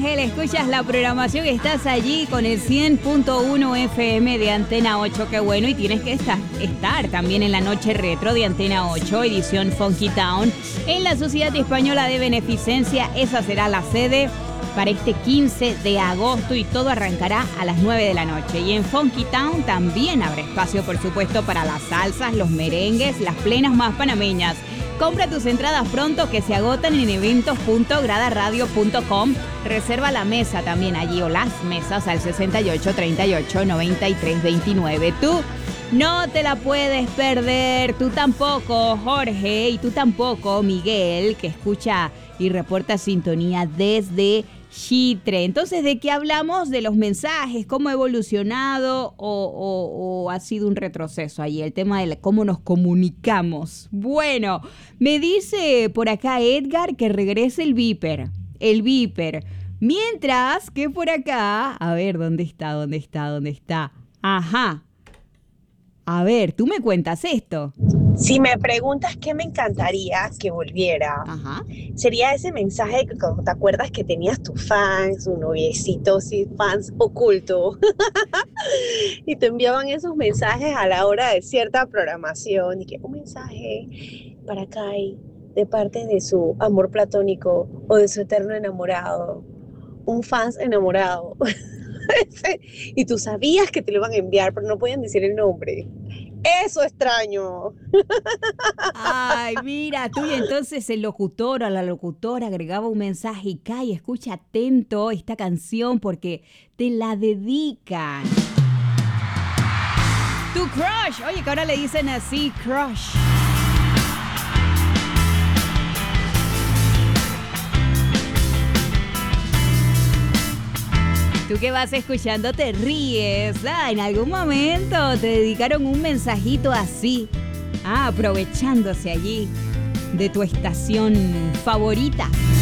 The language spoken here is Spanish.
Ángel, escuchas la programación, estás allí con el 100.1 FM de Antena 8, qué bueno, y tienes que estar también en la noche retro de Antena 8, edición Funky Town, en la Sociedad Española de Beneficencia. Esa será la sede para este 15 de agosto y todo arrancará a las 9 de la noche. Y en Funky Town también habrá espacio, por supuesto, para las salsas, los merengues, las plenas más panameñas. Compra tus entradas pronto que se agotan en eventos.gradaradio.com. Reserva la mesa también allí o las mesas al 68 38 93 29. Tú no te la puedes perder, tú tampoco, Jorge, y tú tampoco, Miguel, que escucha y reporta sintonía desde Chitre. Entonces, ¿de qué hablamos? De los mensajes, cómo ha evolucionado o ha sido un retroceso ahí, el tema de cómo nos comunicamos. Bueno, me dice por acá Edgar que regrese el Viper. Mientras que por acá, a ver, ¿dónde está? Ajá. A ver, tú me cuentas esto. Si me preguntas qué me encantaría que volviera, Ajá. sería ese mensaje que te acuerdas que tenías tus fans, un noviecito, sí, fans oculto, y te enviaban esos mensajes a la hora de cierta programación, y que un mensaje para Kai de parte de su amor platónico o de su eterno enamorado, un fans enamorado. Y tú sabías que te lo iban a enviar, pero no podían decir el nombre. Eso extraño. Ay, mira, tú y entonces el locutor o la locutora agregaba un mensaje y Kai, escucha atento esta canción porque te la dedican. Tu crush, oye, que ahora le dicen así, crush. Tú que vas escuchando te ríes. En algún momento te dedicaron un mensajito así. Aprovechándose allí de tu estación favorita.